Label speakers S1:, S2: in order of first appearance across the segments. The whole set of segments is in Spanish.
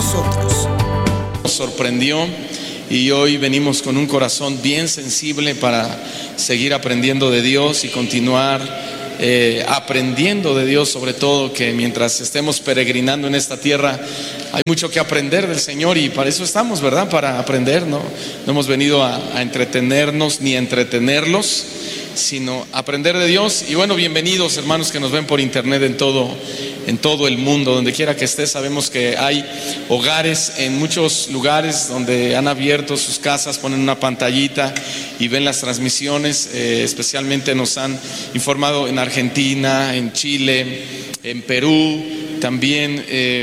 S1: nosotros.
S2: Nos sorprendió y hoy venimos con un corazón bien sensible para seguir aprendiendo de Dios y continuar aprendiendo de Dios, sobre todo que mientras estemos peregrinando en esta tierra hay mucho que aprender del Señor y para eso estamos, ¿verdad? Para aprender, ¿no? No hemos venido a entretenernos ni a entretenerlos, sino aprender de Dios. Y bueno, bienvenidos hermanos que nos ven por internet en todo el mundo, donde quiera que estés. Sabemos que hay hogares en muchos lugares donde han abierto sus casas, ponen una pantallita y ven las transmisiones. Especialmente nos han informado en Argentina, en Chile, en Perú, también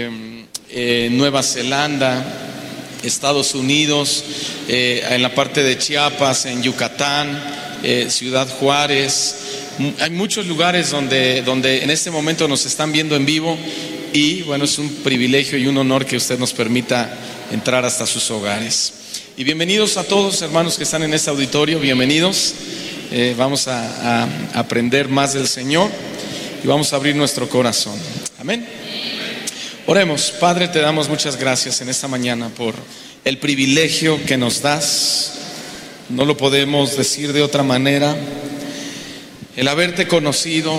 S2: en Nueva Zelanda, Estados Unidos, en la parte de Chiapas, en Yucatán, Ciudad Juárez. Hay muchos lugares donde en este momento nos están viendo en vivo y bueno, es un privilegio y un honor que usted nos permita entrar hasta sus hogares. Y bienvenidos a todos hermanos que están en este auditorio, bienvenidos. Vamos a aprender más del Señor y vamos a abrir nuestro corazón. Amén. Oremos. Padre, te damos muchas gracias en esta mañana por el privilegio que nos das. No lo podemos decir de otra manera. El haberte conocido,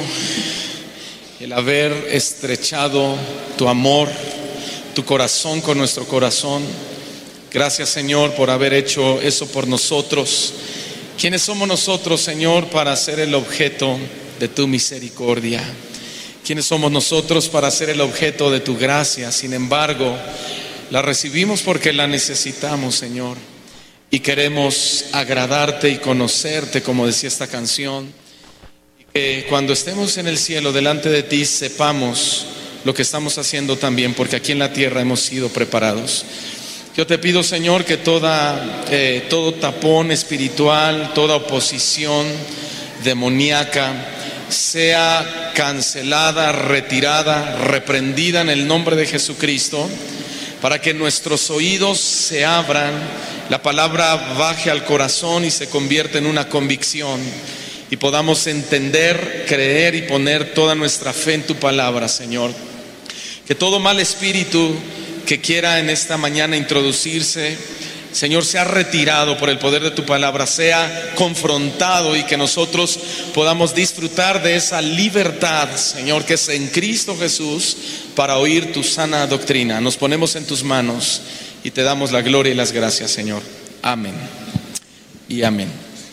S2: el haber estrechado tu amor, tu corazón con nuestro corazón. Gracias, Señor, por haber hecho eso por nosotros. ¿Quiénes somos nosotros, Señor, para ser el objeto de tu misericordia? ¿Quiénes somos nosotros para ser el objeto de tu gracia? Sin embargo, la recibimos porque la necesitamos, Señor, y queremos agradarte y conocerte, como decía esta canción, y que cuando estemos en el cielo delante de ti sepamos lo que estamos haciendo también, porque aquí en la tierra hemos sido preparados. Yo te pido, Señor, que todo tapón espiritual, toda oposición demoníaca sea cancelada, retirada, reprendida en el nombre de Jesucristo, para que nuestros oídos se abran, la palabra baje al corazón y se convierta en una convicción y podamos entender, creer y poner toda nuestra fe en tu palabra, Señor. Que todo mal espíritu que quiera en esta mañana introducirse, Señor, sea retirado por el poder de tu palabra, sea confrontado y que nosotros podamos disfrutar de esa libertad, Señor, que es en Cristo Jesús, para oír tu sana doctrina. Nos ponemos en tus manos y te damos la gloria y las gracias, Señor. Amén y amén.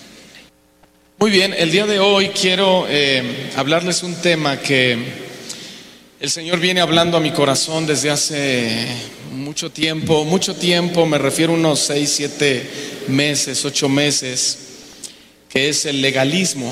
S2: Muy bien, el día de hoy quiero hablarles un tema que el Señor viene hablando a mi corazón desde hace mucho tiempo, me refiero a unos 6, 7 meses, 8 meses, que es el legalismo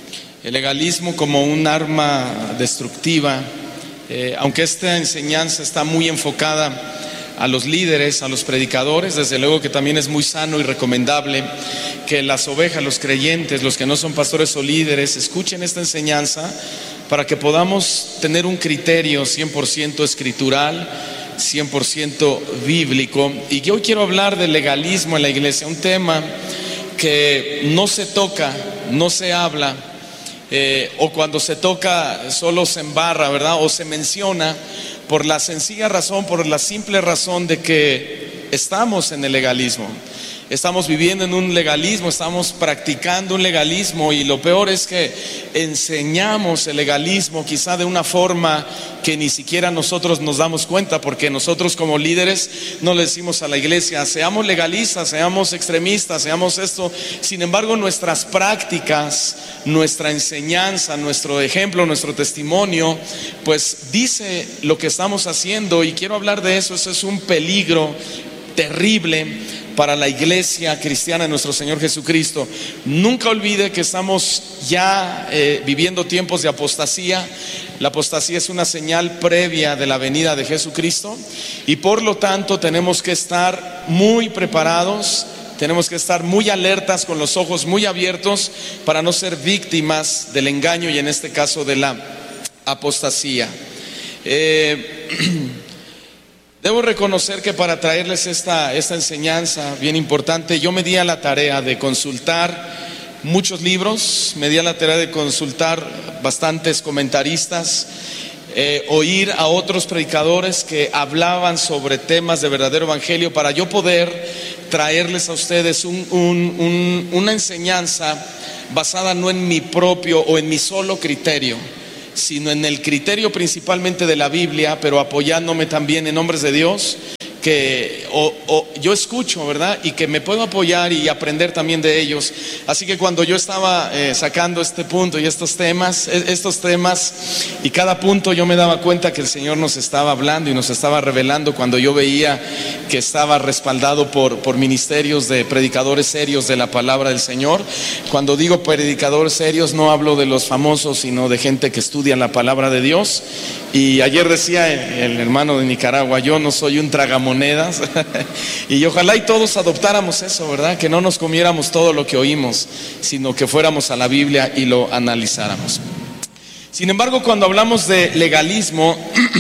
S2: como un arma destructiva. Aunque esta enseñanza está muy enfocada a los líderes, a los predicadores, desde luego que también es muy sano y recomendable que las ovejas, los creyentes, los que no son pastores o líderes, escuchen esta enseñanza para que podamos tener un criterio 100% escritural, 100% bíblico. Y yo hoy quiero hablar del legalismo en la iglesia, un tema que no se toca, no se habla, o cuando se toca solo se embarra, ¿verdad? O se menciona por la sencilla razón, por la simple razón de que estamos en el legalismo. Estamos viviendo en un legalismo, estamos practicando un legalismo y lo peor es que enseñamos el legalismo quizá de una forma que ni siquiera nosotros nos damos cuenta, porque nosotros como líderes no le decimos a la iglesia, seamos legalistas, seamos extremistas, seamos esto. Sin embargo, nuestras prácticas, nuestra enseñanza, nuestro ejemplo, nuestro testimonio, pues dice lo que estamos haciendo y quiero hablar de eso. Eso es un peligro terrible para la iglesia cristiana de nuestro Señor Jesucristo. Nunca olvide que estamos ya viviendo tiempos de apostasía. La apostasía es una señal previa de la venida de Jesucristo y por lo tanto tenemos que estar muy preparados, tenemos que estar muy alertas, con los ojos muy abiertos para no ser víctimas del engaño y en este caso de la apostasía. Debo reconocer que para traerles esta enseñanza bien importante, yo me di a la tarea de consultar muchos libros, me di a la tarea de consultar bastantes comentaristas, oír a otros predicadores que hablaban sobre temas de verdadero evangelio, para yo poder traerles a ustedes una enseñanza basada no en mi propio o en mi solo criterio, sino en el criterio principalmente de la Biblia, pero apoyándome también en hombres de Dios que yo escucho, ¿verdad? Y que me puedo apoyar y aprender también de ellos. Así que cuando yo estaba sacando este punto y estos temas y cada punto, yo me daba cuenta que el Señor nos estaba hablando y nos estaba revelando cuando yo veía que estaba respaldado por ministerios de predicadores serios de la palabra del Señor. Cuando digo predicadores serios, no hablo de los famosos, sino de gente que estudia la palabra de Dios. Y ayer decía el hermano de Nicaragua, yo no soy un tragamonedas. Y ojalá y todos adoptáramos eso, ¿verdad? Que no nos comiéramos todo lo que oímos, sino que fuéramos a la Biblia y lo analizáramos. Sin embargo, cuando hablamos de legalismo,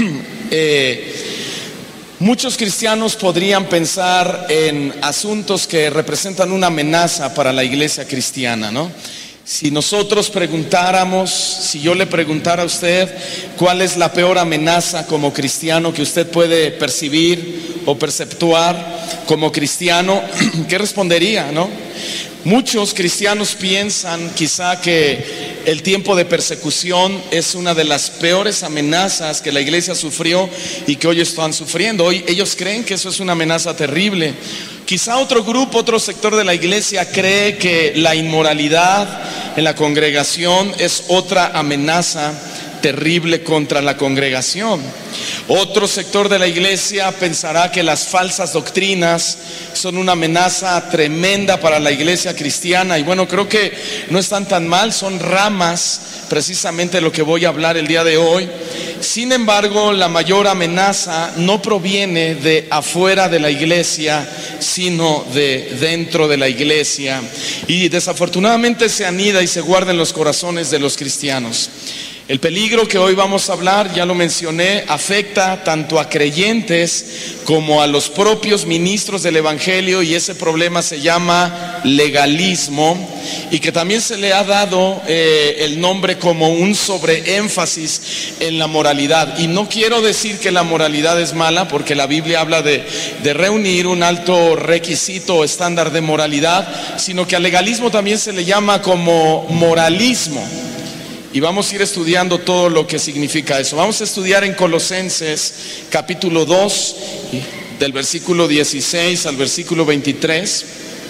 S2: muchos cristianos podrían pensar en asuntos que representan una amenaza para la iglesia cristiana, ¿no? Si nosotros preguntáramos, si yo le preguntara a usted cuál es la peor amenaza como cristiano que usted puede percibir o perceptuar como cristiano, ¿qué respondería, no? Muchos cristianos piensan quizá que el tiempo de persecución es una de las peores amenazas que la iglesia sufrió y que hoy están sufriendo. Hoy ellos creen que eso es una amenaza terrible. Quizá otro grupo, otro sector de la iglesia cree que la inmoralidad en la congregación es otra amenaza terrible contra la congregación. Otro sector de la iglesia pensará que las falsas doctrinas son una amenaza tremenda para la iglesia cristiana. Y bueno, creo que no están tan mal, son ramas precisamente de lo que voy a hablar el día de hoy. Sin embargo, la mayor amenaza no proviene de afuera de la iglesia, sino de dentro de la iglesia. Y desafortunadamente se anida y se guarda en los corazones de los cristianos. El peligro que hoy vamos a hablar, ya lo mencioné, afecta tanto a creyentes como a los propios ministros del evangelio, y ese problema se llama legalismo, y que también se le ha dado el nombre como un sobreénfasis en la moralidad. Y no quiero decir que la moralidad es mala, porque la Biblia habla de reunir un alto requisito o estándar de moralidad, sino que al legalismo también se le llama como moralismo. Y vamos a ir estudiando todo lo que significa eso. Vamos a estudiar en Colosenses capítulo 2, del versículo 16 al versículo 23.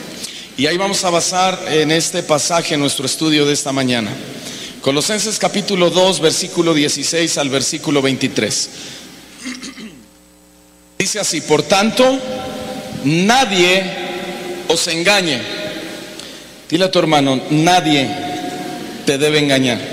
S2: Y ahí vamos a basar en este pasaje nuestro estudio de esta mañana. Colosenses capítulo 2, versículo 16 al versículo 23. Dice así: por tanto, nadie os engañe. Dile a tu hermano, nadie te debe engañar.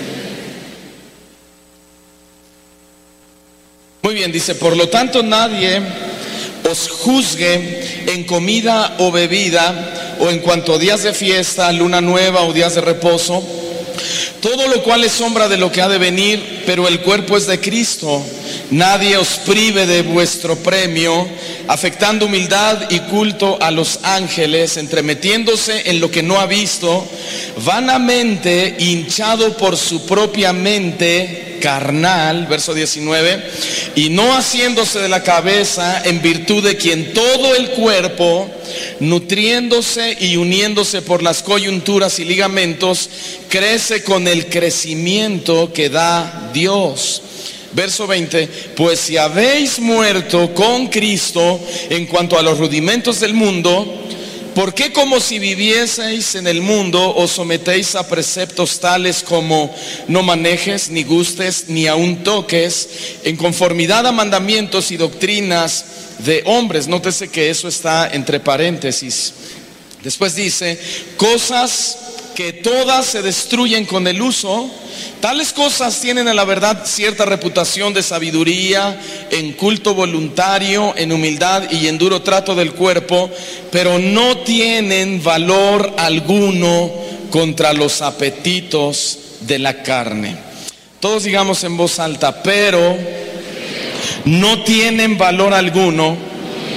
S2: Muy bien, dice: por lo tanto, nadie os juzgue en comida o bebida, o en cuanto a días de fiesta, luna nueva o días de reposo, todo lo cual es sombra de lo que ha de venir, pero el cuerpo es de Cristo. Nadie os prive de vuestro premio, afectando humildad y culto a los ángeles, entremetiéndose en lo que no ha visto, vanamente hinchado por su propia mente carnal, verso 19, y no haciéndose de la cabeza, en virtud de quien todo el cuerpo, nutriéndose y uniéndose por las coyunturas y ligamentos, crece con el crecimiento que da Dios. Verso 20, pues si habéis muerto con Cristo en cuanto a los rudimentos del mundo, ¿por qué como si vivieseis en el mundo os sometéis a preceptos tales como no manejes, ni gustes, ni aun toques, en conformidad a mandamientos y doctrinas de hombres? Nótese que eso está entre paréntesis. Después dice, cosas que todas se destruyen con el uso. Tales cosas tienen a la verdad cierta reputación de sabiduría, en culto voluntario, en humildad y en duro trato del cuerpo, pero no tienen valor alguno contra los apetitos de la carne. Todos digamos en voz alta, pero no tienen valor alguno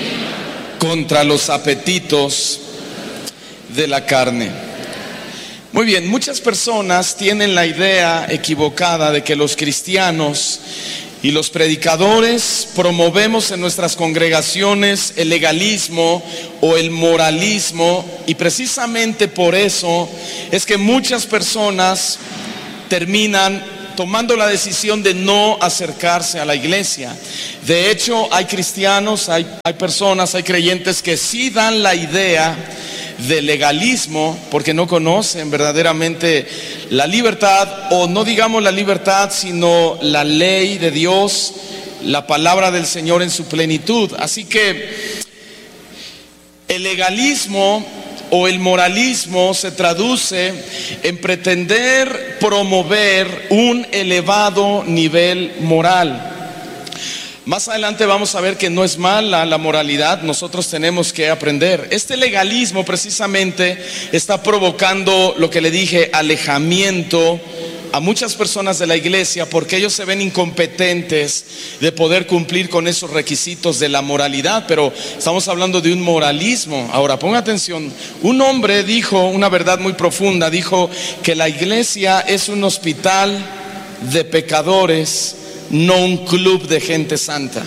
S2: contra los apetitos de la carne. Muy bien, muchas personas tienen la idea equivocada de que los cristianos y los predicadores promovemos en nuestras congregaciones el legalismo o el moralismo, y precisamente por eso es que muchas personas terminan tomando la decisión de no acercarse a la iglesia. De hecho, hay cristianos, hay personas, hay creyentes que sí dan la idea de legalismo porque no conocen verdaderamente la libertad, o no digamos la libertad, sino la ley de Dios, la palabra del Señor en su plenitud. Así que el legalismo o el moralismo se traduce en pretender promover un elevado nivel moral. Más adelante vamos a ver que no es mala la moralidad, nosotros tenemos que aprender. Este legalismo precisamente está provocando lo que le dije, alejamiento a muchas personas de la iglesia, porque ellos se ven incompetentes de poder cumplir con esos requisitos de la moralidad, pero estamos hablando de un moralismo. Ahora, ponga atención, un hombre dijo una verdad muy profunda, dijo que la iglesia es un hospital de pecadores, no un club de gente santa.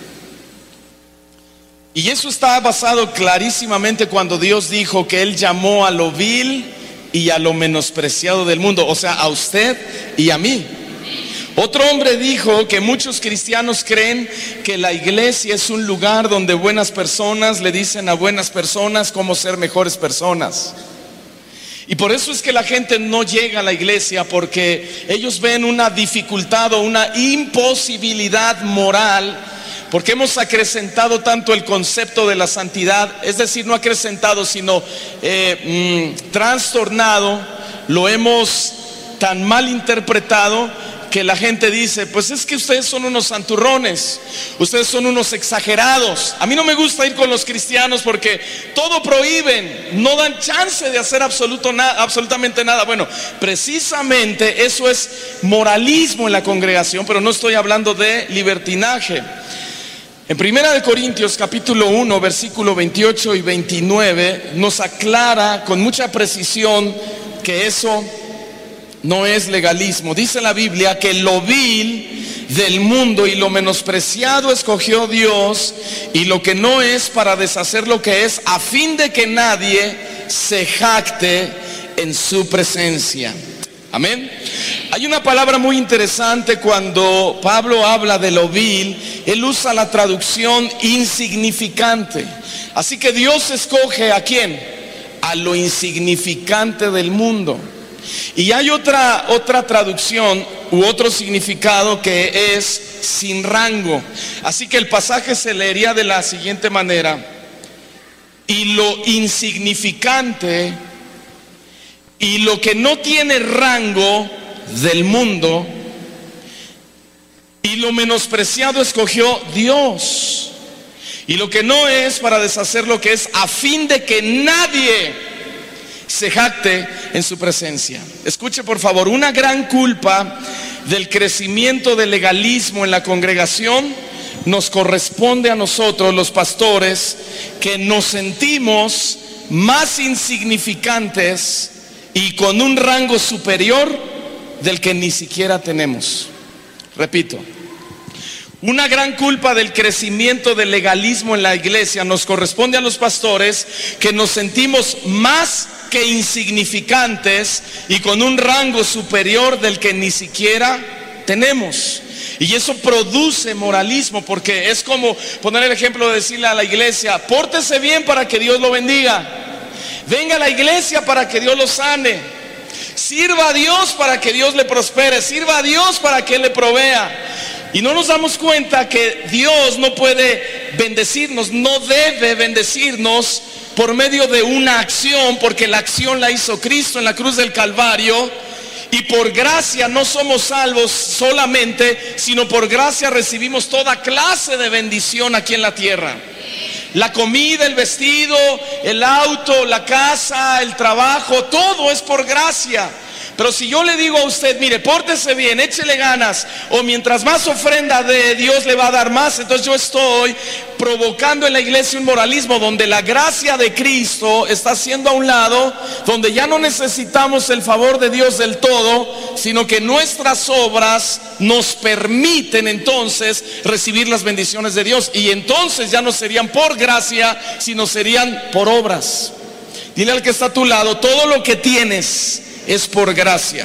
S2: Y eso está basado clarísimamente cuando Dios dijo que Él llamó a lo vil y a lo menospreciado del mundo, o sea, a usted y a mí. Otro hombre dijo que muchos cristianos creen que la iglesia es un lugar donde buenas personas le dicen a buenas personas cómo ser mejores personas. Y por eso es que la gente no llega a la iglesia, porque ellos ven una dificultad o una imposibilidad moral, porque hemos acrecentado tanto el concepto de la santidad, es decir, no acrecentado, sino trastornado, lo hemos tan mal interpretado que la gente dice, pues es que ustedes son unos santurrones, ustedes son unos exagerados. A mí no me gusta ir con los cristianos porque todo prohíben, no dan chance de hacer absolutamente nada. Bueno, precisamente eso es moralismo en la congregación, pero no estoy hablando de libertinaje. En 1 Corintios capítulo 1 versículo 28 y 29 nos aclara con mucha precisión que eso no es legalismo. Dice la Biblia que lo vil del mundo y lo menospreciado escogió Dios, y lo que no es para deshacer lo que es, a fin de que nadie se jacte en su presencia. Amén. Hay una palabra muy interesante cuando Pablo habla de lo vil. Él usa la traducción insignificante. Así que Dios escoge ¿a quién? A lo insignificante del mundo. Y hay otra traducción u otro significado que es sin rango. Así que el pasaje se leería de la siguiente manera: y lo insignificante y lo que no tiene rango del mundo y lo menospreciado escogió Dios, y lo que no es para deshacer lo que es, a fin de que nadie se jacte en su presencia. Escuche por favor, una gran culpa del crecimiento del legalismo en la congregación nos corresponde a nosotros los pastores, que nos sentimos más insignificantes y con un rango superior del que ni siquiera tenemos. Repito, una gran culpa del crecimiento del legalismo en la iglesia nos corresponde a los pastores, que nos sentimos más que insignificantes y con un rango superior del que ni siquiera tenemos. Y eso produce moralismo, porque es como poner el ejemplo de decirle a la iglesia: pórtese bien para que Dios lo bendiga, venga a la iglesia para que Dios lo sane, sirva a Dios para que Dios le prospere, sirva a Dios para que Él le provea. Y no nos damos cuenta que Dios no puede bendecirnos, no debe bendecirnos por medio de una acción, porque la acción la hizo Cristo en la cruz del Calvario. Y por gracia no somos salvos solamente, sino por gracia recibimos toda clase de bendición aquí en la tierra. La comida, el vestido, el auto, la casa, el trabajo, todo es por gracia. Pero si yo le digo a usted, mire, pórtese bien, échele ganas, o mientras más ofrenda de Dios le va a dar más, entonces yo estoy provocando en la iglesia un moralismo donde la gracia de Cristo está siendo a un lado, donde ya no necesitamos el favor de Dios del todo, sino que nuestras obras nos permiten entonces recibir las bendiciones de Dios, y entonces ya no serían por gracia, sino serían por obras. Dile al que está a tu lado, todo lo que tienes es por gracia.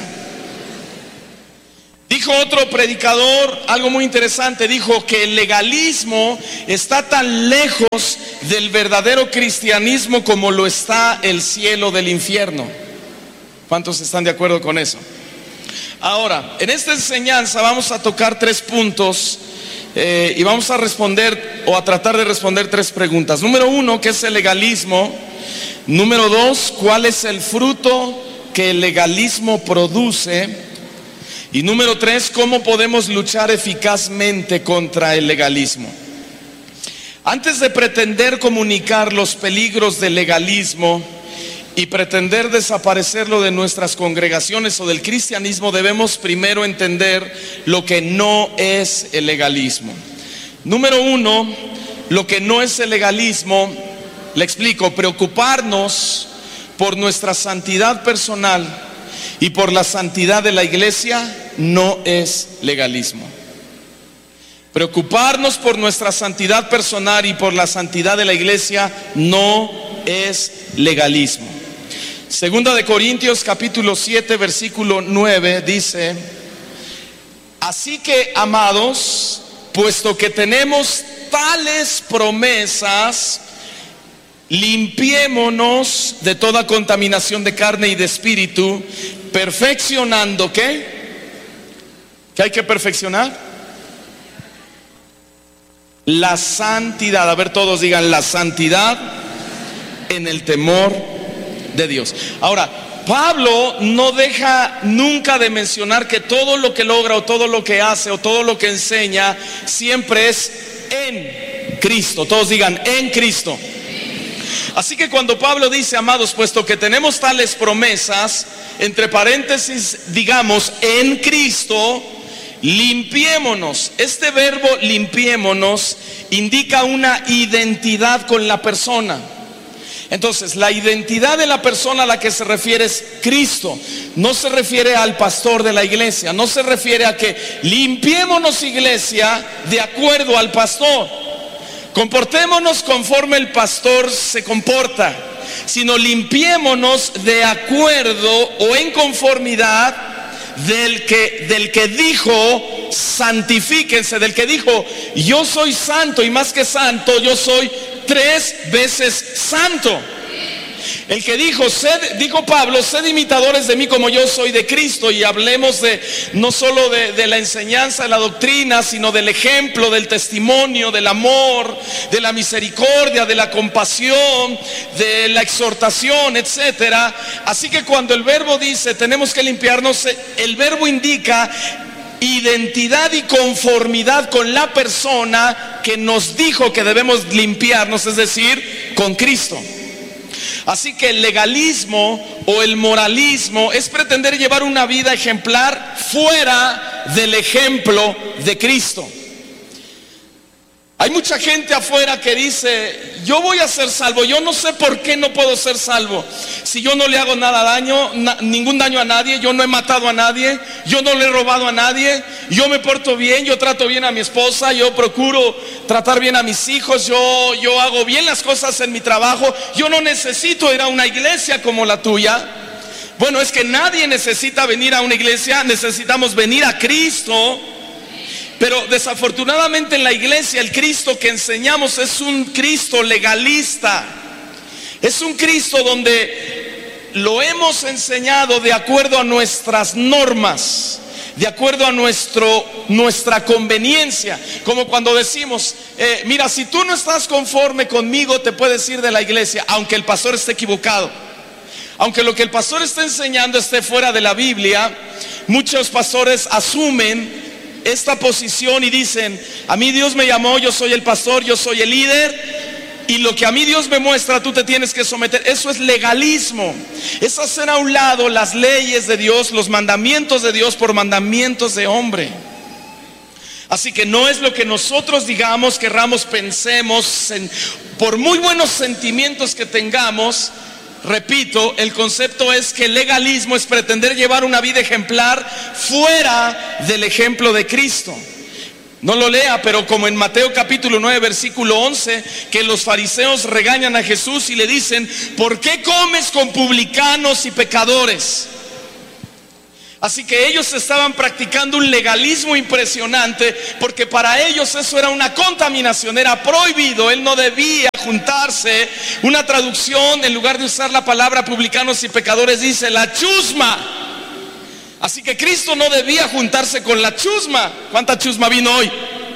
S2: Dijo otro predicador algo muy interesante, dijo que el legalismo está tan lejos del verdadero cristianismo como lo está el cielo del infierno. ¿Cuántos están de acuerdo con eso? Ahora, en esta enseñanza vamos a tocar 3 puntos y vamos a responder o a tratar de responder 3 preguntas. Número 1, ¿qué es el legalismo? Número 2, ¿cuál es el fruto que el legalismo produce? Y número 3, ¿cómo podemos luchar eficazmente contra el legalismo? Antes de pretender comunicar los peligros del legalismo y pretender desaparecerlo de nuestras congregaciones o del cristianismo, debemos primero entender lo que no es el legalismo. Número 1, lo que no es el legalismo, le explico: preocuparnos por nuestra santidad personal y por la santidad de la iglesia no es legalismo. Preocuparnos por nuestra santidad personal y por la santidad de la iglesia no es legalismo. Segunda de Corintios capítulo 7 versículo 9 dice: así que, amados, puesto que tenemos tales promesas, limpiémonos de toda contaminación de carne y de espíritu, perfeccionando, ¿qué? ¿Qué hay que perfeccionar? La santidad. A ver, todos digan: la santidad en el temor de Dios. Ahora, Pablo no deja nunca de mencionar que todo lo que logra o todo lo que hace o todo lo que enseña siempre es en Cristo. Todos digan: en Cristo. Así que cuando Pablo dice: amados, puesto que tenemos tales promesas, entre paréntesis digamos en Cristo, limpiémonos. Este verbo limpiémonos indica una identidad con la persona. Entonces, la identidad de la persona a la que se refiere es Cristo. No se refiere al pastor de la iglesia, no se refiere a que limpiémonos, iglesia, de acuerdo al pastor. Comportémonos conforme el pastor se comporta, sino limpiémonos de acuerdo o en conformidad del que dijo: santifíquense, del que dijo: yo soy santo, y más que santo, yo soy 3 veces santo. El que dijo Pablo: sed imitadores de mí como yo soy de Cristo. Y hablemos no solo de la enseñanza, de la doctrina, sino del ejemplo, del testimonio, del amor, de la misericordia, de la compasión, de la exhortación, etcétera. Así que cuando el verbo dice tenemos que limpiarnos, el verbo indica identidad y conformidad con la persona que nos dijo que debemos limpiarnos, es decir, con Cristo. Así que el legalismo o el moralismo es pretender llevar una vida ejemplar fuera del ejemplo de Cristo. Hay mucha gente afuera que dice: yo voy a ser salvo, yo no sé por qué no puedo ser salvo. Si yo no le hago ningún daño a nadie, yo no he matado a nadie, yo no le he robado a nadie, yo me porto bien, yo trato bien a mi esposa, yo procuro tratar bien a mis hijos, yo hago bien las cosas en mi trabajo, yo no necesito ir a una iglesia como la tuya. Bueno, es que nadie necesita venir a una iglesia, necesitamos venir a Cristo. Pero desafortunadamente en la iglesia el Cristo que enseñamos es un Cristo legalista. Es un Cristo donde lo hemos enseñado de acuerdo a nuestras normas, de acuerdo a nuestra conveniencia. Como cuando decimos: mira, si tú no estás conforme conmigo, te puedes ir de la iglesia, aunque el pastor esté equivocado, aunque lo que el pastor está enseñando esté fuera de la Biblia. Muchos pastores asumen esta posición y dicen: a mí Dios me llamó, yo soy el pastor, yo soy el líder, y lo que a mí Dios me muestra, tú te tienes que someter. Eso es legalismo. Es hacer a un lado las leyes de Dios, los mandamientos de Dios por mandamientos de hombre. Así que no es lo que nosotros digamos, querramos, pensemos, por muy buenos sentimientos que tengamos. Repito, el concepto es que el legalismo es pretender llevar una vida ejemplar fuera del ejemplo de Cristo. No lo lea, pero como en Mateo capítulo 9 versículo 11, que los fariseos regañan a Jesús y le dicen: ¿por qué comes con publicanos y pecadores? Así que ellos estaban practicando un legalismo impresionante, porque para ellos eso era una contaminación, era prohibido. Él no debía juntarse. Una traducción, en lugar de usar la palabra publicanos y pecadores, dice la chusma. Así que Cristo no debía juntarse con la chusma. ¿Cuánta chusma vino hoy?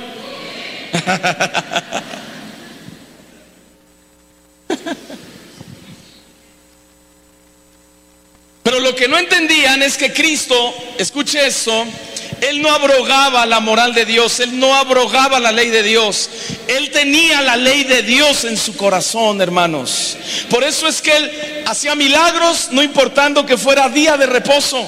S2: Pero lo que no entendían es que Cristo, escuche esto, Él no abrogaba la moral de Dios, Él no abrogaba la ley de Dios. Él tenía la ley de Dios en su corazón, hermanos. Por eso es que Él hacía milagros, no importando que fuera día de reposo.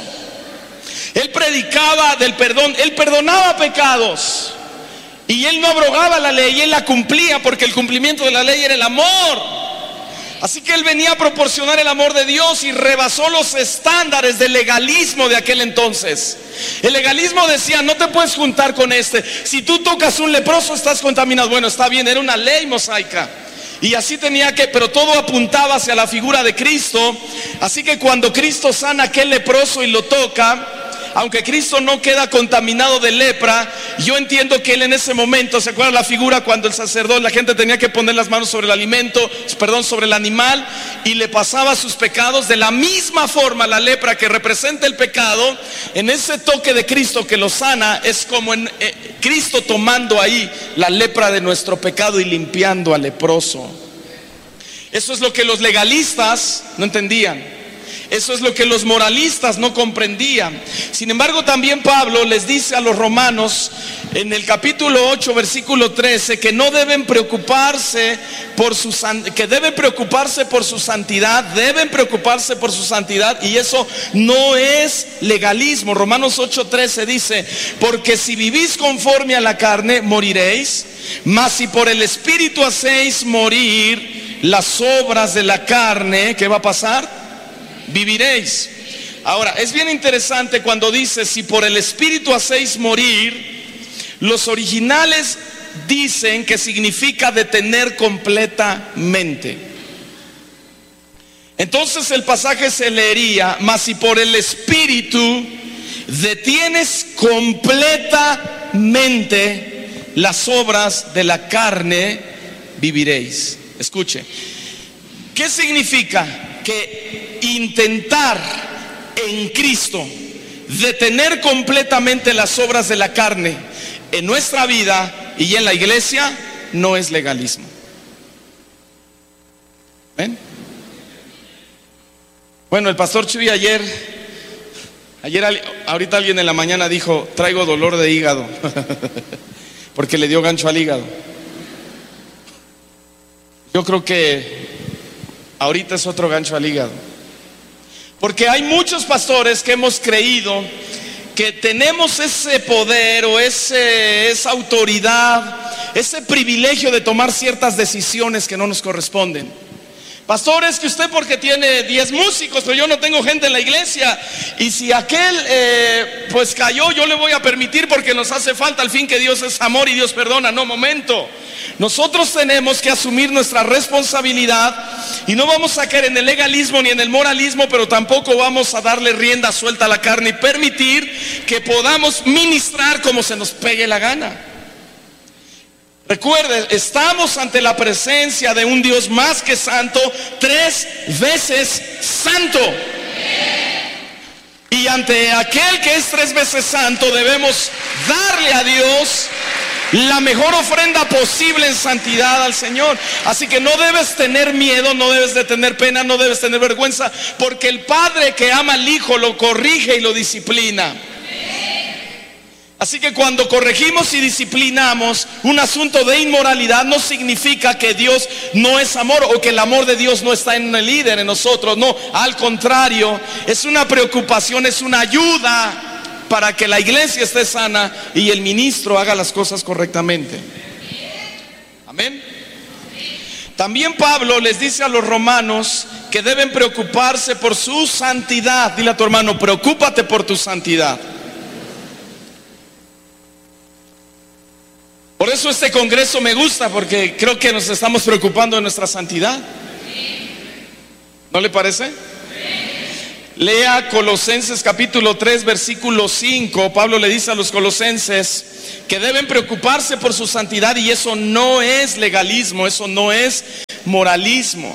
S2: Él predicaba del perdón, Él perdonaba pecados. Y Él no abrogaba la ley, Él la cumplía, porque el cumplimiento de la ley era el amor. Así que Él venía a proporcionar el amor de Dios y rebasó los estándares del legalismo de aquel entonces. El legalismo decía: no te puedes juntar con este. Si tú tocas un leproso, estás contaminado. Bueno, está bien, era una ley mosaica. Y así tenía que, pero todo apuntaba hacia la figura de Cristo. Así que cuando Cristo sana a aquel leproso y lo toca, aunque Cristo no queda contaminado de lepra, yo entiendo que Él en ese momento, ¿se acuerdan la figura cuando el sacerdote, la gente tenía que poner las manos sobre el alimento, sobre el animal, y le pasaba sus pecados? De la misma forma, la lepra, que representa el pecado, en ese toque de Cristo que lo sana, es como Cristo tomando ahí la lepra de nuestro pecado y limpiando al leproso. Eso es lo que los legalistas no entendían. Eso es lo que los moralistas no comprendían. Sin embargo, también Pablo les dice a los romanos en el capítulo 8 versículo 13 que no deben preocuparse que deben preocuparse por su santidad, deben preocuparse por su santidad, y eso no es legalismo. Romanos 8:13 dice: porque si vivís conforme a la carne, moriréis, mas si por el Espíritu hacéis morir las obras de la carne, ¿qué va a pasar? Viviréis. Ahora, es bien interesante cuando dice: si por el Espíritu hacéis morir. Los originales dicen que significa detener completamente. Entonces el pasaje se leería: mas si por el Espíritu detienes completamente las obras de la carne, viviréis. Escuche, ¿qué significa? Que intentar en Cristo detener completamente las obras de la carne en nuestra vida y en la iglesia no es legalismo. ¿Ven? Bueno, el pastor Chuy ayer, ahorita alguien en la mañana dijo: traigo dolor de hígado porque le dio gancho al hígado. Yo creo que ahorita es otro gancho al hígado, porque hay muchos pastores que hemos creído que tenemos ese poder o esa autoridad, ese privilegio de tomar ciertas decisiones que no nos corresponden. Pastor, es que usted porque tiene 10 músicos, pero yo no tengo gente en la iglesia, y si aquel pues cayó, yo le voy a permitir porque nos hace falta. Al fin que Dios es amor y Dios perdona. No, momento. Nosotros tenemos que asumir nuestra responsabilidad y no vamos a caer en el legalismo ni en el moralismo, pero tampoco vamos a darle rienda suelta a la carne y permitir que podamos ministrar como se nos pegue la gana. Recuerden, estamos ante la presencia de un Dios más que santo, 3 veces santo. Y ante aquel que es 3 veces santo debemos darle a Dios la mejor ofrenda posible en santidad al Señor. Así que no debes tener miedo, no debes de tener pena, no debes tener vergüenza, porque el padre que ama al hijo lo corrige y lo disciplina.
S1: Así que cuando corregimos y disciplinamos un asunto de inmoralidad, no significa que Dios no es amor o que el amor de Dios no está en el líder, en nosotros. No, al contrario, es una preocupación, es una ayuda para que la iglesia esté sana y el ministro haga las cosas correctamente. Amén. También Pablo les dice a los romanos que deben preocuparse por su santidad. Dile a tu hermano, preocúpate por tu santidad. Por eso este congreso me gusta, porque creo que nos estamos preocupando de nuestra santidad. ¿No le parece? Lea Colosenses capítulo 3 versículo 5. Pablo le dice a los colosenses que deben preocuparse por su santidad, y eso no es legalismo, eso no es moralismo.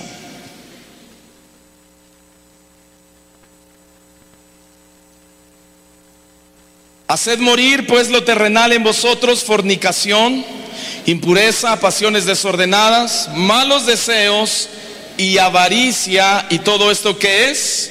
S1: Haced morir pues lo terrenal en vosotros: fornicación, impureza, pasiones desordenadas, malos deseos y avaricia. ¿Y todo esto qué es?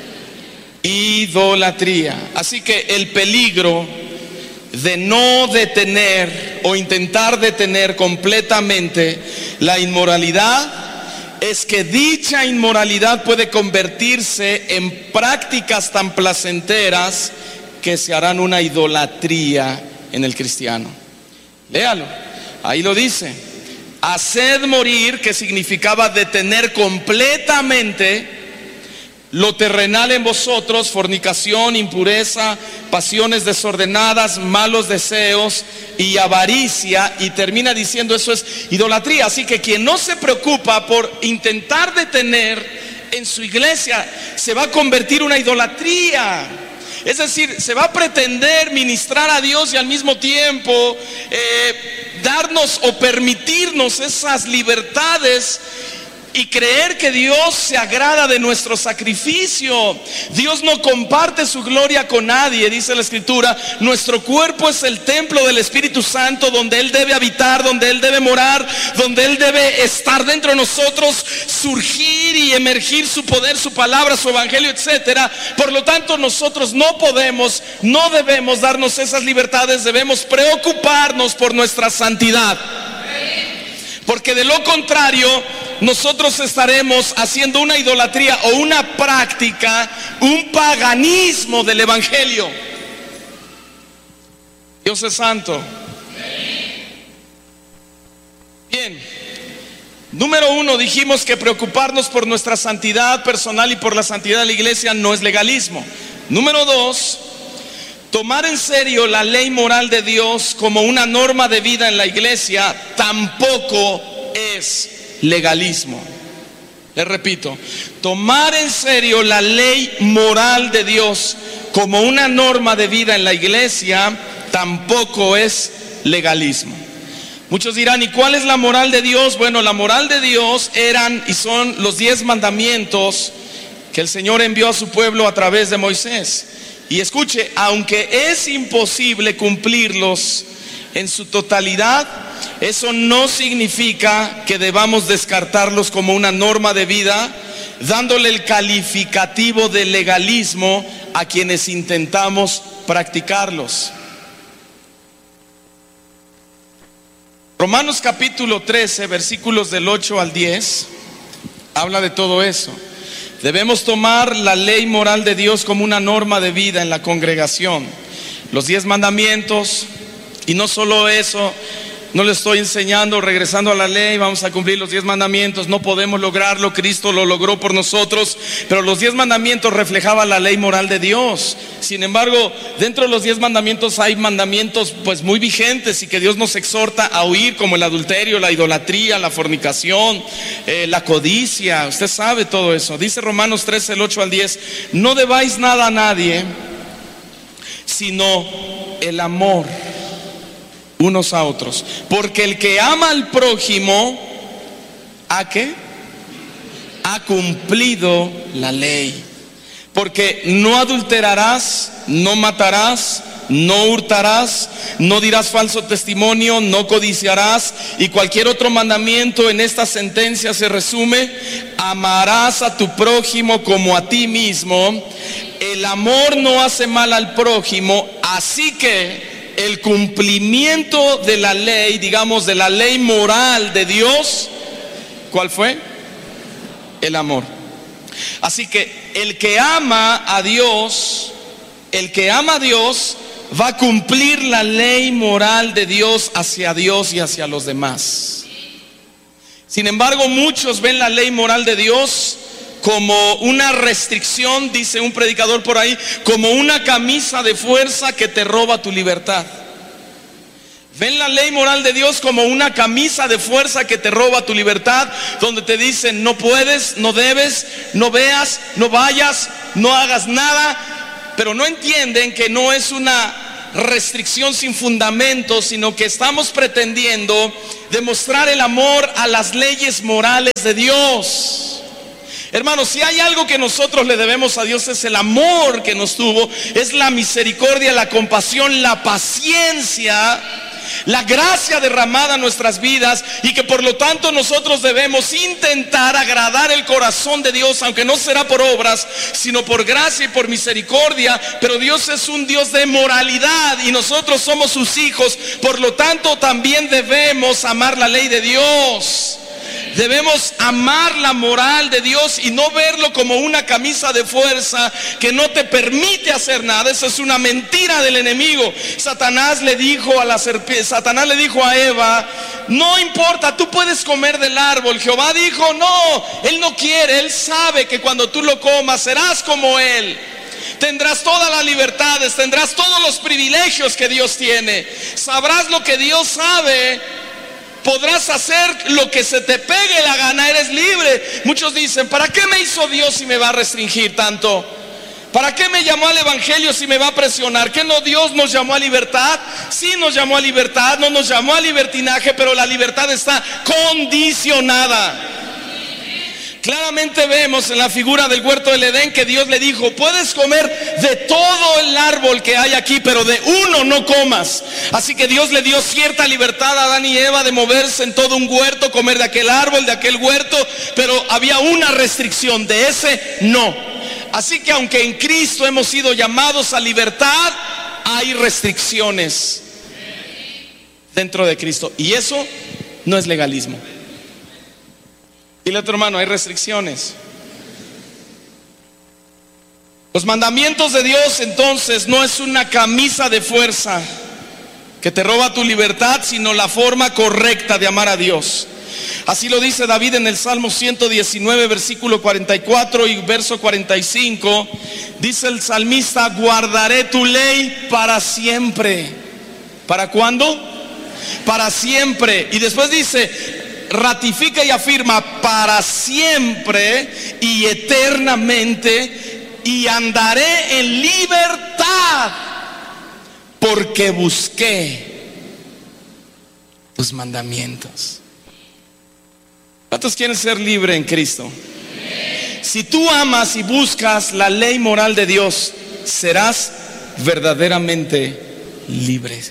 S1: Idolatría. Así que el peligro de no detener o intentar detener completamente la inmoralidad es que dicha inmoralidad puede convertirse en prácticas tan placenteras que se harán una idolatría en el cristiano. Léalo, ahí lo dice: haced morir, que significaba detener completamente lo terrenal en vosotros: fornicación, impureza, pasiones desordenadas, malos deseos y avaricia. Y termina diciendo, eso es idolatría. Así que quien no se preocupa por intentar detener en su iglesia, se va a convertir en una idolatría. Es decir, se va a pretender ministrar a Dios y al mismo tiempo darnos o permitirnos esas libertades y creer que Dios se agrada de nuestro sacrificio. Dios no comparte su gloria con nadie. Dice la Escritura: nuestro cuerpo es el templo del Espíritu Santo, donde Él debe habitar, donde Él debe morar, donde Él debe estar dentro de nosotros, surgir y emergir su poder, su palabra, su evangelio, etcétera. Por lo tanto, nosotros no podemos, no debemos darnos esas libertades. Debemos preocuparnos por nuestra santidad, porque de lo contrario nosotros estaremos haciendo una idolatría o una práctica, un paganismo del evangelio. Dios es santo. Bien, número 1, dijimos que preocuparnos por nuestra santidad personal y por la santidad de la iglesia no es legalismo. Número 2, tomar en serio la ley moral de Dios como una norma de vida en la iglesia tampoco es legalismo. Les repito, tomar en serio la ley moral de Dios como una norma de vida en la iglesia tampoco es legalismo. Muchos dirán, ¿y cuál es la moral de Dios? Bueno, la moral de Dios eran y son los 10 mandamientos que el Señor envió a su pueblo a través de Moisés. Y escuche, aunque es imposible cumplirlos en su totalidad, eso no significa que debamos descartarlos como una norma de vida, dándole el calificativo de legalismo a quienes intentamos practicarlos. Romanos capítulo 13, versículos del 8 al 10, habla de todo eso. Debemos tomar la ley moral de Dios como una norma de vida en la congregación. Los 10 mandamientos, y no solo eso, no le estoy enseñando, regresando a la ley, vamos a cumplir los 10 mandamientos. No podemos lograrlo, Cristo lo logró por nosotros, pero los 10 mandamientos reflejaban la ley moral de Dios. Sin embargo, dentro de los 10 mandamientos hay mandamientos pues muy vigentes y que Dios nos exhorta a huir, como el adulterio, la idolatría, la fornicación, la codicia. Usted sabe todo eso. Dice Romanos 13, el 8 al 10: no debáis nada a nadie, sino el amor unos a otros, porque el que ama al prójimo, ¿a qué? Ha cumplido la ley. Porque no adulterarás, no matarás, no hurtarás, no dirás falso testimonio, no codiciarás, y cualquier otro mandamiento en esta sentencia se resume: amarás a tu prójimo como a ti mismo. El amor no hace mal al prójimo, así que el cumplimiento de la ley, digamos de la ley moral de Dios, ¿cuál fue? El amor. Así que el que ama a Dios, va a cumplir la ley moral de Dios hacia Dios y hacia los demás. Sin embargo, muchos ven la ley moral de Dios como una restricción, dice un predicador por ahí, como una camisa de fuerza que te roba tu libertad. Ven la ley moral de Dios como una camisa de fuerza que te roba tu libertad, donde te dicen no puedes, no debes, no veas, no vayas, no hagas nada, pero no entienden que no es una restricción sin fundamento, sino que estamos pretendiendo demostrar el amor a las leyes morales de Dios. Hermanos, si hay algo que nosotros le debemos a Dios es el amor que nos tuvo, es la misericordia, la compasión, la paciencia, la gracia derramada en nuestras vidas, y que por lo tanto nosotros debemos intentar agradar el corazón de Dios, aunque no será por obras, sino por gracia y por misericordia. Pero Dios es un Dios de moralidad y nosotros somos sus hijos, por lo tanto también debemos amar la ley de Dios. Debemos amar la moral de Dios y no verlo como una camisa de fuerza que no te permite hacer nada. Esa es una mentira del enemigo. Satanás le dijo a Eva, no importa, tú puedes comer del árbol. Jehová dijo, no, él no quiere, él sabe que cuando tú lo comas serás como él. Tendrás todas las libertades, tendrás todos los privilegios que Dios tiene. Sabrás lo que Dios sabe. Podrás hacer lo que se te pegue la gana, eres libre. Muchos dicen, ¿para qué me hizo Dios si me va a restringir tanto? ¿Para qué me llamó al evangelio si me va a presionar? ¿Que no Dios nos llamó a libertad? Sí nos llamó a libertad, no nos llamó a libertinaje, pero la libertad está condicionada. Claramente vemos en la figura del huerto del Edén que Dios le dijo, puedes comer de todo el árbol que hay aquí, pero de uno no comas. Así que Dios le dio cierta libertad a Adán y Eva de moverse en todo un huerto, comer de aquel árbol, de aquel huerto, pero había una restricción, de ese no. Así que aunque en Cristo hemos sido llamados a libertad, hay restricciones dentro de Cristo, y eso no es legalismo. Dile a tu hermano, hay restricciones. Los mandamientos de Dios entonces no es una camisa de fuerza que te roba tu libertad, sino la forma correcta de amar a Dios. Así lo dice David en el Salmo 119, versículo 44 y verso 45. Dice el salmista, guardaré tu ley para siempre. ¿Para cuándo? Para siempre. Y después dice, ratifica y afirma, para siempre y eternamente, y andaré en libertad, porque busqué tus mandamientos. ¿Cuántos quieren ser libres en Cristo? Si tú amas y buscas la ley moral de Dios, serás verdaderamente libre.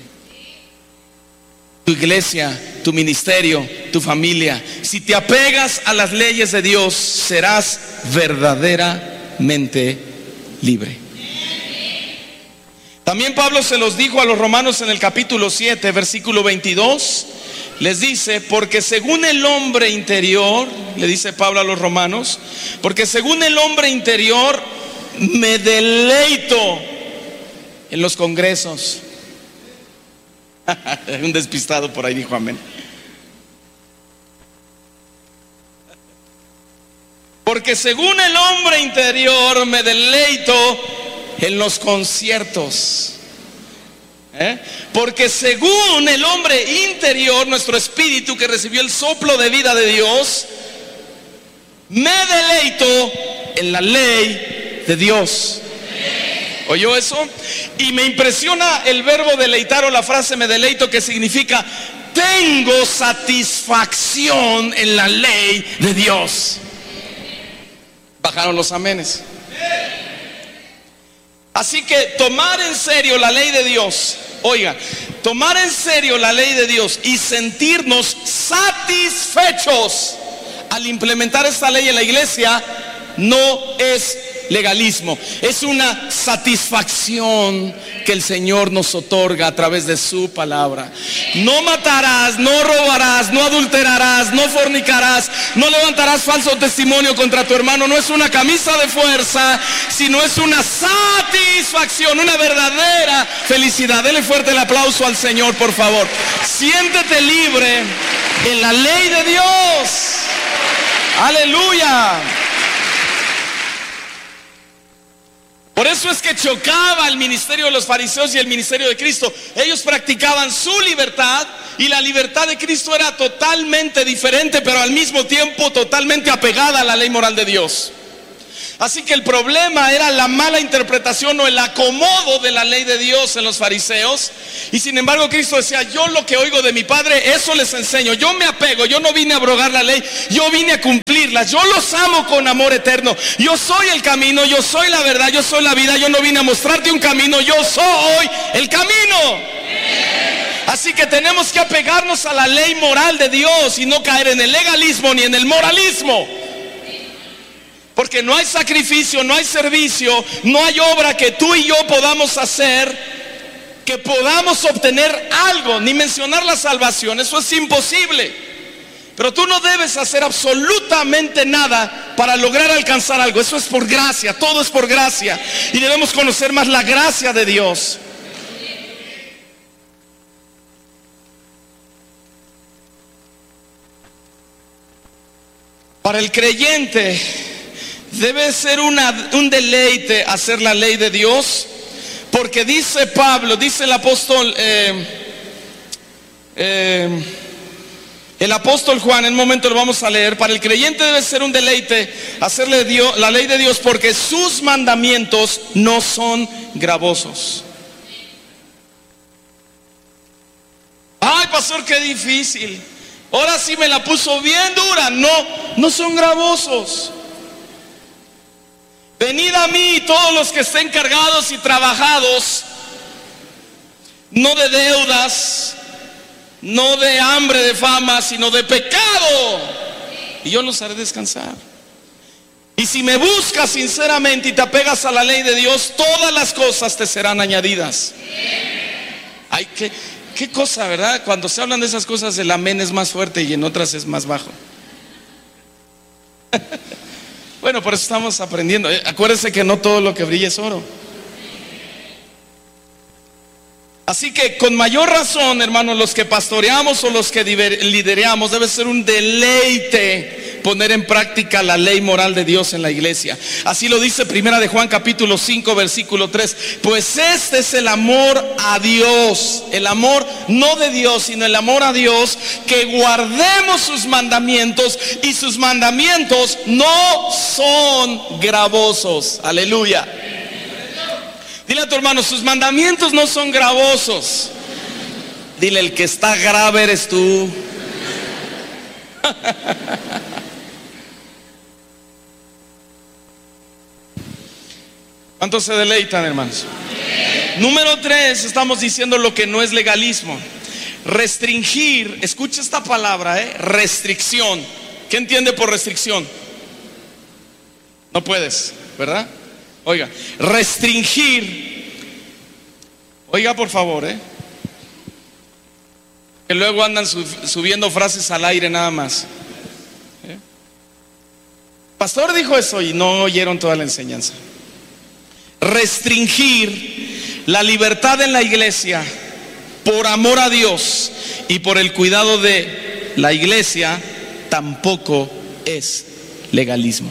S1: Tu iglesia, tu ministerio, tu familia, si te apegas a las leyes de Dios, serás verdaderamente libre. También Pablo se los dijo a los romanos en el capítulo 7, versículo 22. Les dice, porque según el hombre interior, le dice Pablo a los romanos, porque según el hombre interior me deleito en los congresos. Un despistado por ahí dijo amén. Porque según el hombre interior me deleito en los conciertos. Porque según el hombre interior, nuestro espíritu que recibió el soplo de vida de Dios, me deleito en la ley de Dios. ¿Oyó eso? Y me impresiona el verbo deleitar, o la frase me deleito, que significa tengo satisfacción en la ley de Dios. Bajaron los amenes. Así que tomar en serio la ley de Dios, oiga, tomar en serio la ley de Dios y sentirnos satisfechos al implementar esta ley en la iglesia no es legalismo, es una satisfacción que el Señor nos otorga a través de su palabra. No matarás, no robarás, no adulterarás, no fornicarás, no levantarás falso testimonio contra tu hermano. No es una camisa de fuerza, sino es una satisfacción, una verdadera felicidad. Dele fuerte el aplauso al Señor, por favor. Siéntete libre en la ley de Dios. Aleluya. Por eso es que chocaba el ministerio de los fariseos y el ministerio de Cristo. Ellos practicaban su libertad y la libertad de Cristo era totalmente diferente, pero al mismo tiempo totalmente apegada a la ley moral de Dios. Así que el problema era la mala interpretación o el acomodo de la ley de Dios en los fariseos. Y sin embargo Cristo decía: yo lo que oigo de mi Padre, eso les enseño. Yo me apego, yo no vine a abrogar la ley, yo vine a cumplirlas. Yo los amo con amor eterno. Yo soy el camino, yo soy la verdad, yo soy la vida. Yo no vine a mostrarte un camino, yo soy el camino. Así que tenemos que apegarnos a la ley moral de Dios y no caer en el legalismo ni en el moralismo. Porque no hay sacrificio, no hay servicio, no hay obra que tú y yo podamos hacer, que podamos obtener algo, ni mencionar la salvación. Eso es imposible. Pero tú no debes hacer absolutamente nada para lograr alcanzar algo. Eso es por gracia, todo es por gracia. Y debemos conocer más la gracia de Dios. Para el creyente debe ser un deleite hacer la ley de Dios, porque dice Pablo, dice el apóstol Juan, en un momento lo vamos a leer. Para el creyente debe ser un deleite hacerle la ley de Dios, porque sus mandamientos no son gravosos. Ay, pastor, qué difícil. Ahora sí me la puso bien dura. No son gravosos. Venid a mí todos los que estén cargados y trabajados, no de deudas, no de hambre, de fama, sino de pecado, y yo los haré descansar. Y si me buscas sinceramente y te apegas a la ley de Dios, todas las cosas te serán añadidas. Ay, qué cosa, ¿verdad? Cuando se hablan de esas cosas, el amén es más fuerte y en otras es más bajo. Bueno, por eso estamos aprendiendo. Acuérdense que no todo lo que brilla es oro. Así que con mayor razón, hermanos, los que pastoreamos o los que lideramos, debe ser un deleite poner en práctica la ley moral de Dios en la iglesia. Así lo dice Primera de Juan capítulo 5 versículo 3. Pues este es el amor a Dios, el amor no de Dios, sino el amor a Dios, que guardemos sus mandamientos, y sus mandamientos no son gravosos. Aleluya. Dile a tu hermano: sus mandamientos no son gravosos. Dile: el que está grave eres tú. ¿Cuántos se deleitan, hermanos? Número 3, estamos diciendo lo que no es legalismo. Restringir, escucha esta palabra, restricción. ¿Qué entiende por restricción? No puedes, ¿verdad? Oiga, restringir. Oiga, por favor, que luego andan subiendo frases al aire nada más. Pastor dijo eso y no oyeron toda la enseñanza. Restringir la libertad en la iglesia por amor a Dios y por el cuidado de la iglesia tampoco es legalismo.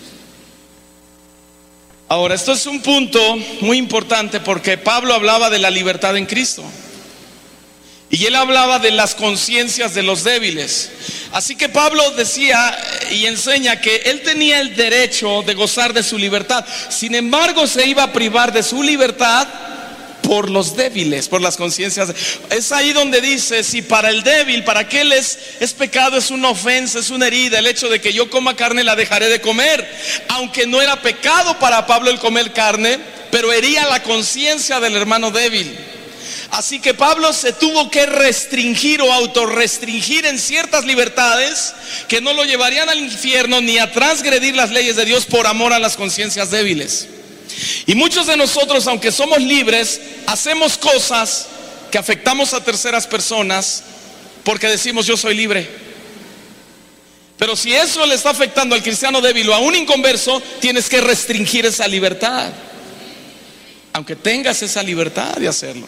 S1: Ahora, esto es un punto muy importante, porque Pablo hablaba de la libertad en Cristo y él hablaba de las conciencias de los débiles. Así que Pablo decía y enseña que él tenía el derecho de gozar de su libertad. Sin embargo, se iba a privar de su libertad por los débiles, por las conciencias. Es ahí donde dice: si para el débil, para aquel es pecado, es una ofensa, es una herida, el hecho de que yo coma carne, la dejaré de comer. Aunque no era pecado para Pablo el comer carne, pero hería la conciencia del hermano débil. Así que Pablo se tuvo que restringir o autorrestringir en ciertas libertades que no lo llevarían al infierno ni a transgredir las leyes de Dios por amor a las conciencias débiles. Y muchos de nosotros, aunque somos libres, hacemos cosas que afectamos a terceras personas porque decimos yo soy libre. Pero si eso le está afectando al cristiano débil o a un inconverso, tienes que restringir esa libertad, aunque tengas esa libertad de hacerlo.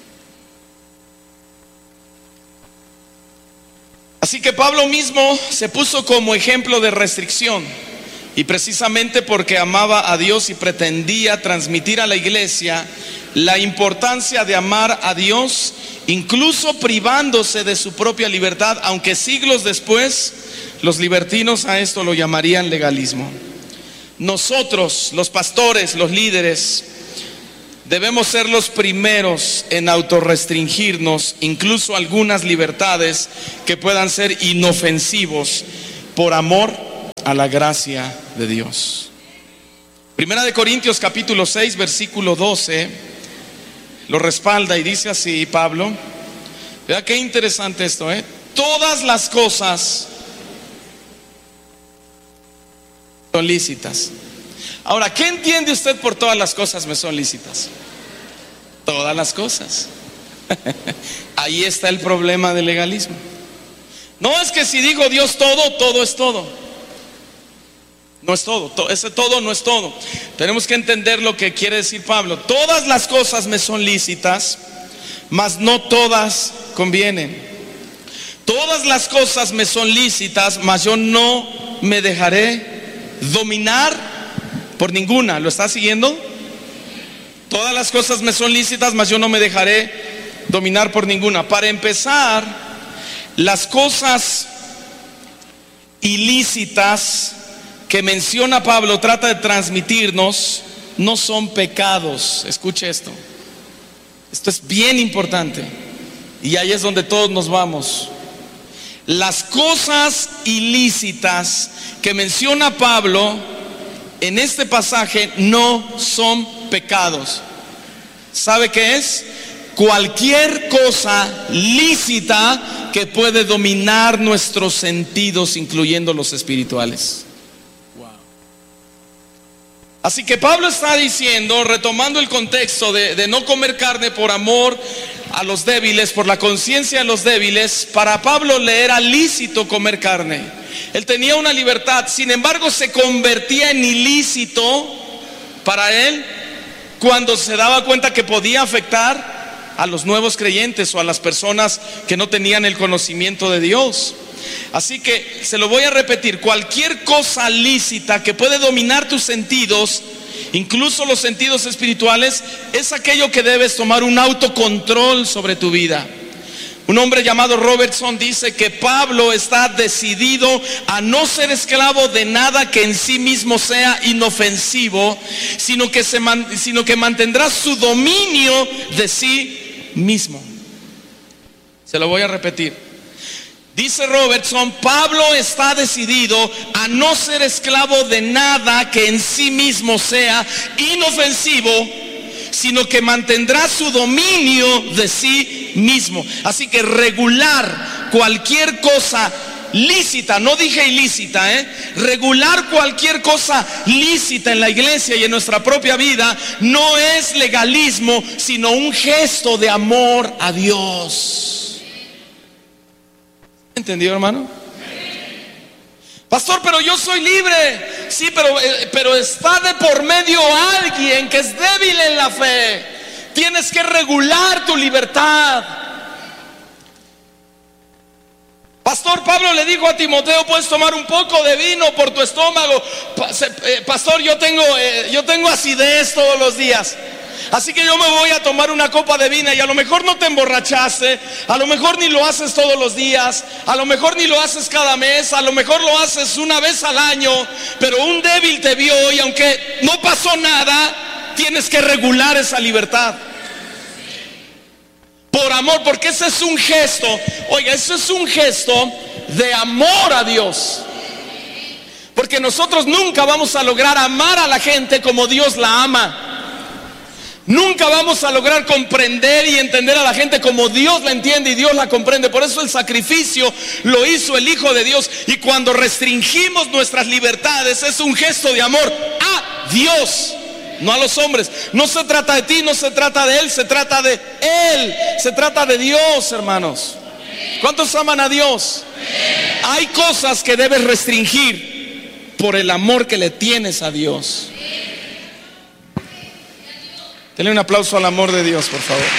S1: Así que Pablo mismo se puso como ejemplo de restricción, y precisamente porque amaba a Dios y pretendía transmitir a la iglesia la importancia de amar a Dios, incluso privándose de su propia libertad, aunque siglos después los libertinos a esto lo llamarían legalismo. Nosotros, los pastores, los líderes, debemos ser los primeros en autorrestringirnos incluso algunas libertades que puedan ser inofensivos por amor a la gracia de Dios. Primera de Corintios capítulo 6 versículo 12 lo respalda y dice así Pablo. Vea qué interesante esto, Todas las cosas son lícitas. Ahora, ¿qué entiende usted por todas las cosas me son lícitas? Todas las cosas. Ahí está el problema del legalismo. No es que si digo Dios todo, todo es todo. No es todo, ese todo no es todo. Tenemos que entender lo que quiere decir Pablo. Todas las cosas me son lícitas, mas no todas convienen. Todas las cosas me son lícitas, mas yo no me dejaré dominar por ninguna. ¿Lo está siguiendo? Todas las cosas me son lícitas, mas yo no me dejaré dominar por ninguna. Para empezar, las cosas ilícitas que menciona Pablo, trata de transmitirnos, no son pecados. Escuche esto. Esto es bien importante. Y ahí es donde todos nos vamos. Las cosas ilícitas que menciona Pablo en este pasaje no son pecados. ¿Sabe qué es? Cualquier cosa lícita que puede dominar nuestros sentidos, incluyendo los espirituales. Así que Pablo está diciendo, retomando el contexto de no comer carne por amor a los débiles, por la conciencia de los débiles. Para Pablo le era lícito comer carne. Él tenía una libertad, sin embargo se convertía en ilícito para él cuando se daba cuenta que podía afectar a los nuevos creyentes o a las personas que no tenían el conocimiento de Dios. Así que se lo voy a repetir: cualquier cosa lícita que puede dominar tus sentidos, incluso los sentidos espirituales, es aquello que debes tomar un autocontrol sobre tu vida. Un hombre llamado Robertson dice que Pablo está decidido a no ser esclavo de nada que en sí mismo sea inofensivo, sino que mantendrá su dominio de sí mismo. Se lo voy a repetir. Dice Robertson, Pablo está decidido a no ser esclavo de nada que en sí mismo sea inofensivo, sino que mantendrá su dominio de sí mismo. Así que regular cualquier cosa lícita, no dije ilícita, regular cualquier cosa lícita en la iglesia y en nuestra propia vida no es legalismo, sino un gesto de amor a Dios. ¿Entendido, hermano? Pastor, pero yo soy libre. Sí, pero está de por medio alguien que es débil en la fe. Tienes que regular tu libertad. Pastor, Pablo le dijo a Timoteo: puedes tomar un poco de vino por tu estómago. Pastor, yo tengo acidez todos los días, así que yo me voy a tomar una copa de vino. Y a lo mejor no te emborrachaste, a lo mejor ni lo haces todos los días, a lo mejor ni lo haces cada mes, a lo mejor lo haces una vez al año, pero un débil te vio y aunque no pasó nada, tienes que regular esa libertad por amor, porque ese es un gesto. Oiga, eso es un gesto de amor a Dios, porque nosotros nunca vamos a lograr amar a la gente como Dios la ama. Nunca vamos a lograr comprender y entender a la gente como Dios la entiende y Dios la comprende. Por eso el sacrificio lo hizo el Hijo de Dios. Y cuando restringimos nuestras libertades es un gesto de amor a Dios, no a los hombres. No se trata de ti, no se trata de Él, se trata de Él. Se trata de Dios, hermanos. ¿Cuántos aman a Dios? Hay cosas que debes restringir por el amor que le tienes a Dios. Denle un aplauso al amor de Dios, por favor.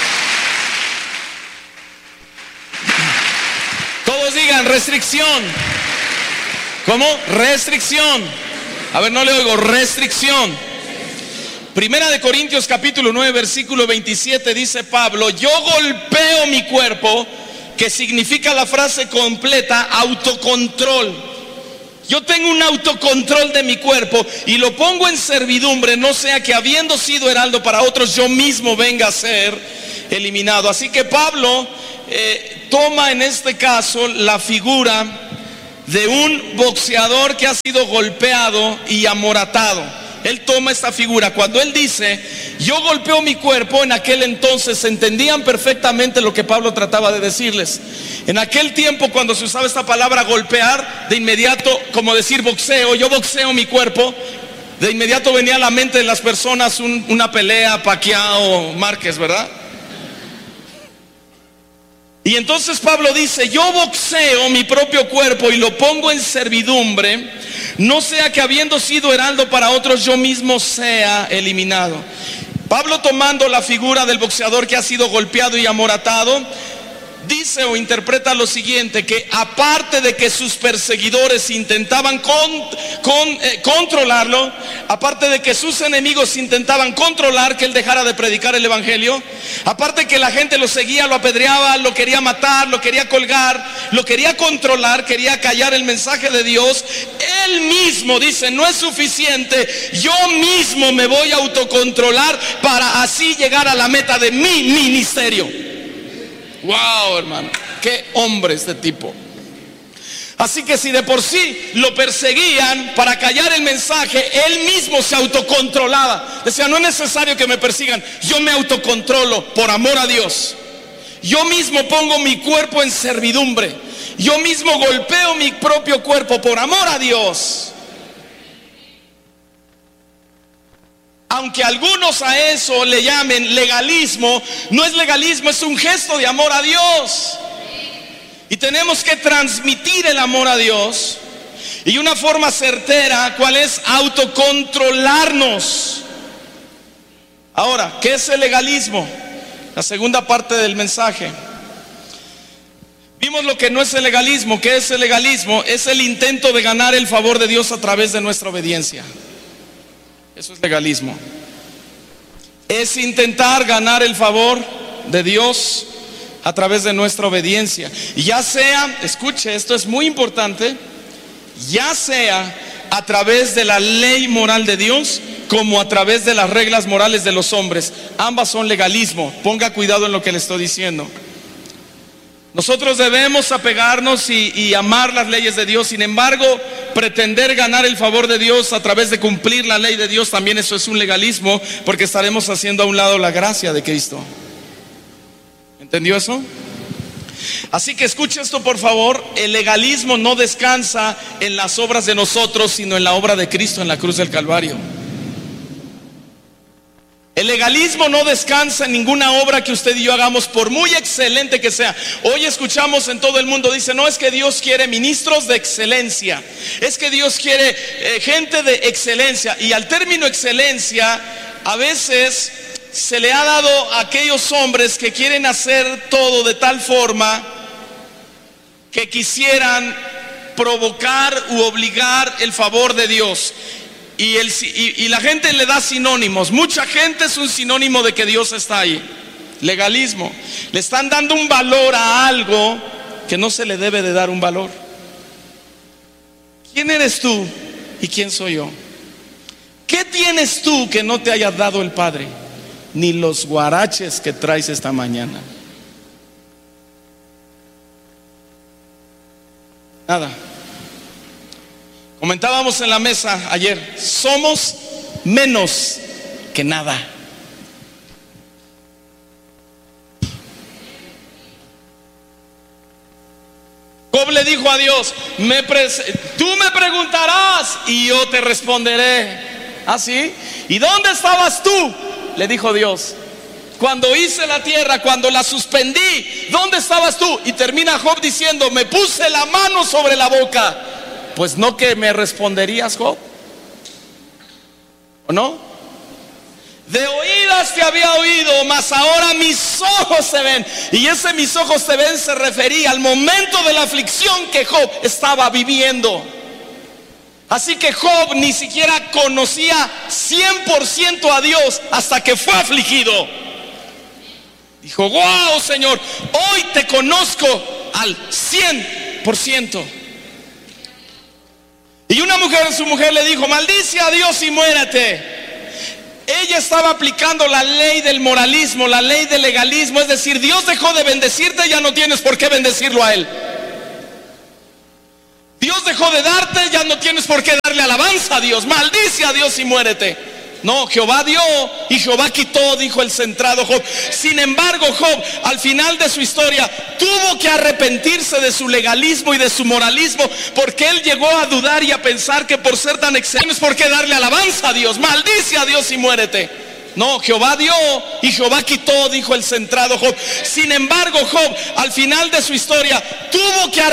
S1: Todos digan restricción. ¿Cómo? Restricción. A ver, no le oigo. Restricción. Primera de Corintios capítulo 9 versículo 27 dice Pablo: yo golpeo mi cuerpo, que significa la frase completa, autocontrol. Yo tengo un autocontrol de mi cuerpo y lo pongo en servidumbre, no sea que habiendo sido heraldo para otros, yo mismo venga a ser eliminado. Así que Pablo toma en este caso la figura de un boxeador que ha sido golpeado y amoratado. Él toma esta figura. Cuando él dice, yo golpeo mi cuerpo, en aquel entonces entendían perfectamente lo que Pablo trataba de decirles. En aquel tiempo, cuando se usaba esta palabra golpear, de inmediato, como decir boxeo, yo boxeo mi cuerpo, de inmediato venía a la mente de las personas una pelea, Pacquiao, Márquez, ¿verdad? Y entonces Pablo dice, yo boxeo mi propio cuerpo y lo pongo en servidumbre, no sea que habiendo sido heraldo para otros, yo mismo sea eliminado. Pablo, tomando la figura del boxeador que ha sido golpeado y amoratado, dice o interpreta lo siguiente: que aparte de que sus perseguidores intentaban controlarlo, aparte de que sus enemigos intentaban controlar que él dejara de predicar el evangelio, aparte de que la gente lo seguía, lo apedreaba, lo quería matar, lo quería colgar, lo quería controlar, quería callar el mensaje de Dios, él mismo dice, no es suficiente, yo mismo me voy a autocontrolar para así llegar a la meta de mi ministerio. Wow, hermano, qué hombre este tipo. Así que si de por sí lo perseguían para callar el mensaje, él mismo se autocontrolaba. Decía, no es necesario que me persigan, yo me autocontrolo por amor a Dios. Yo mismo pongo mi cuerpo en servidumbre. Yo mismo golpeo mi propio cuerpo por amor a Dios. Aunque algunos a eso le llamen legalismo, no es legalismo, es un gesto de amor a Dios. Y tenemos que transmitir el amor a Dios. Y una forma certera, ¿cuál es? Autocontrolarnos. Ahora, ¿qué es el legalismo? La segunda parte del mensaje. Vimos lo que no es el legalismo. ¿Qué es el legalismo? Es el intento de ganar el favor de Dios a través de nuestra obediencia. Eso es legalismo. Es intentar ganar el favor de Dios a través de nuestra obediencia. Y ya sea, escuche, esto es muy importante, ya sea a través de la ley moral de Dios como a través de las reglas morales de los hombres. Ambas son legalismo. Ponga cuidado en lo que le estoy diciendo. Nosotros debemos apegarnos y amar las leyes de Dios. Sin embargo, pretender ganar el favor de Dios a través de cumplir la ley de Dios, también eso es un legalismo, porque estaremos haciendo a un lado la gracia de Cristo. ¿Entendió eso? Así que escuche esto, por favor. El legalismo no descansa en las obras de nosotros, sino en la obra de Cristo en la cruz del Calvario. El legalismo no descansa en ninguna obra que usted y yo hagamos, por muy excelente que sea. Hoy escuchamos en todo el mundo, dice, no, es que Dios quiere ministros de excelencia, es que Dios quiere gente de excelencia. Y al término excelencia, a veces se le ha dado a aquellos hombres que quieren hacer todo de tal forma que quisieran provocar u obligar el favor de Dios. Y la gente le da sinónimos. Mucha gente es un sinónimo de que Dios está ahí. Legalismo. Le están dando un valor a algo que no se le debe de dar un valor. ¿Quién eres tú y quién soy yo? ¿Qué tienes tú que no te haya dado el Padre? Ni los guaraches que traes esta mañana. Nada. Comentábamos en la mesa ayer, somos menos que nada. dijo a Dios, tú me preguntarás y yo te responderé. ¿Así? ¿Y dónde estabas tú?, le dijo Dios. Cuando hice la tierra, cuando la suspendí, ¿dónde estabas tú? Y termina Job diciendo, me puse la mano sobre la boca. Pues no que me responderías, Job, ¿o no? De oídas te había oído, mas ahora mis ojos se ven. Y ese mis ojos se ven se refería al momento de la aflicción que Job estaba viviendo. Así que Job ni siquiera conocía 100% a Dios hasta que fue afligido. Dijo, wow, Señor, hoy te conozco al 100%. Y su mujer le dijo, maldice a Dios y muérete. Ella estaba aplicando la ley del moralismo, la ley del legalismo. Es decir, Dios dejó de bendecirte, ya no tienes por qué bendecirlo a Él. Dios dejó de darte, ya no tienes por qué darle alabanza a Dios. Maldice a Dios y muérete. No, Jehová dio y Jehová quitó, dijo el centrado Job. Sin embargo, Job, al final de su historia, tuvo que arrepentirse de su legalismo y de su moralismo, porque él llegó a dudar y a pensar que por ser tan excelente, no es por qué darle alabanza a Dios. Maldice a Dios y muérete. No, Jehová dio y Jehová quitó, dijo el centrado Job. Sin embargo, Job, al final de su historia, tuvo que